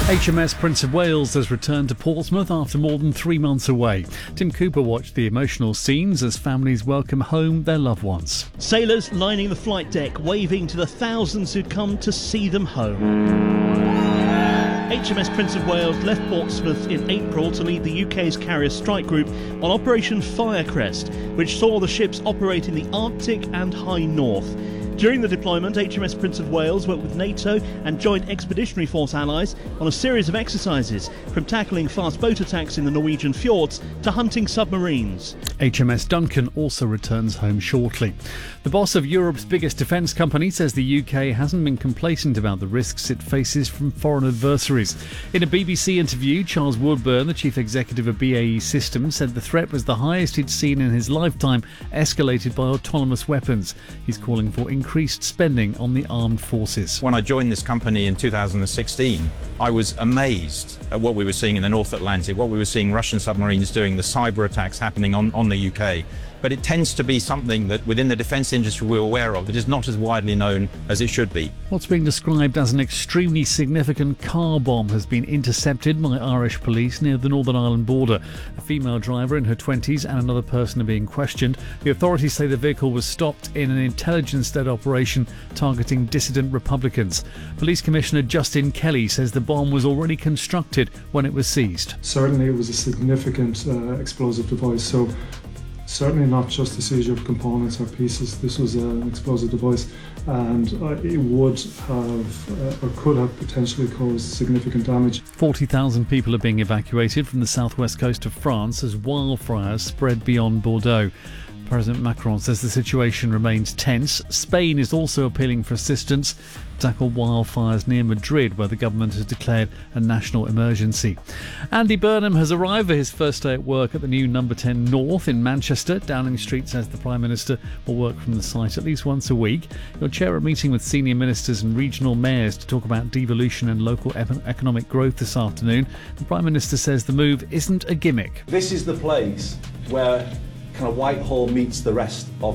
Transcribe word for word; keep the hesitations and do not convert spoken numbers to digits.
H M S Prince of Wales has returned to Portsmouth after more than three months away. Tim Cooper watched the emotional scenes as families welcome home their loved ones. Sailors lining the flight deck, waving to the thousands who'd come to see them home. H M S Prince of Wales left Portsmouth in April to lead the U K's carrier strike group on Operation Firecrest, which saw the ships operate in the Arctic and High North. During the deployment, H M S Prince of Wales worked with NATO and Joint Expeditionary Force allies on a series of exercises, from tackling fast boat attacks in the Norwegian fjords to hunting submarines. H M S Duncan also returns home shortly. The boss of Europe's biggest defence company says the U K hasn't been complacent about the risks it faces from foreign adversaries. In a B B C interview, Charles Woodburn, the chief executive of B A E Systems, said the threat was the highest he'd seen in his lifetime, escalated by autonomous weapons. He's calling for increased spending on the armed forces. When I joined this company in two thousand sixteen, I was amazed at what we were seeing in the North Atlantic, what we were seeing Russian submarines doing, the cyber attacks happening on, on the U K. But it tends to be something that within the defence industry we're aware of that is not as widely known as it should be. What's being described as an extremely significant car bomb has been intercepted by Irish police near the Northern Ireland border. A female driver in her twenties and another person are being questioned. The authorities say the vehicle was stopped in an intelligence-led operation targeting dissident Republicans. Police Commissioner Justin Kelly says the bomb was already constructed when it was seized. Certainly it was a significant uh, explosive device, so certainly not just the seizure of components or pieces. This was an explosive device, and uh, it would have uh, or could have potentially caused significant damage. forty thousand people are being evacuated from the southwest coast of France as wildfires spread beyond Bordeaux. President Macron says the situation remains tense. Spain is also appealing for assistance to tackle wildfires near Madrid, where the government has declared a national emergency. Andy Burnham has arrived for his first day at work at the new Number ten North in Manchester. Downing Street says the Prime Minister will work from the site at least once a week. He'll chair a meeting with senior ministers and regional mayors to talk about devolution and local economic growth this afternoon. The Prime Minister says the move isn't a gimmick. This is the place where kind of Whitehall meets the rest of